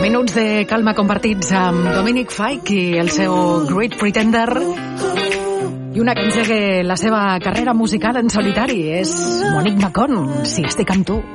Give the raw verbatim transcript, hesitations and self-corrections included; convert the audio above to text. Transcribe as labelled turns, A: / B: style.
A: Minuts de calma compartits amb Dominic Fike i el seu Great Pretender, i una cançó que la seva carrera musical en solitari és Monique Macon, Si estic amb tu.